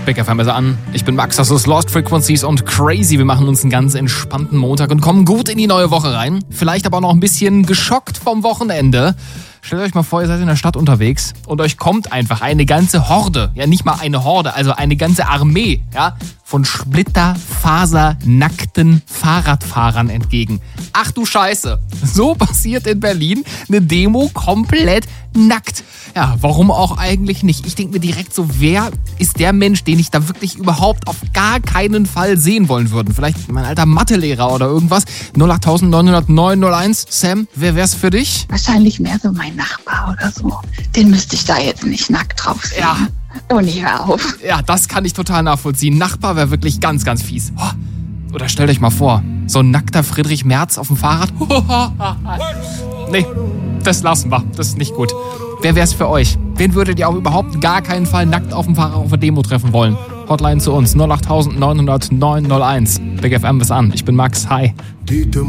Big FM ist an. Ich bin Max, das ist Lost Frequencies und Crazy. Wir machen uns einen ganz entspannten Montag und kommen gut in die neue Woche rein. Vielleicht aber auch noch ein bisschen geschockt vom Wochenende. Stellt euch mal vor, ihr seid in der Stadt unterwegs und euch kommt einfach eine ganze Horde, ja nicht mal eine Horde, also eine ganze Armee, ja, von splitterfasernackten Fahrradfahrern entgegen. Ach du Scheiße, so passiert in Berlin eine Demo komplett nackt. Ja, warum auch eigentlich nicht? Ich denke mir direkt so, wer ist der Mensch, den ich da wirklich überhaupt auf gar keinen Fall sehen wollen würde? Vielleicht mein alter Mathelehrer oder irgendwas. 0890901. Sam, wer wär's für dich? Wahrscheinlich mehr so mein Nachbar oder so. Den müsste ich da jetzt nicht nackt drauf sehen. Ja. Oh, nicht hör auf. Ja, das kann ich total nachvollziehen. Nachbar wäre wirklich ganz, ganz fies. Oder stellt euch mal vor, so ein nackter Friedrich Merz auf dem Fahrrad. Nee, das lassen wir. Das ist nicht gut. Wer wär's für euch? Wen würdet ihr auch überhaupt gar keinen Fall nackt auf dem Fahrrad auf der Demo treffen wollen? Hotline zu uns 0890901. Big FM ist an. Ich bin Max. Hi.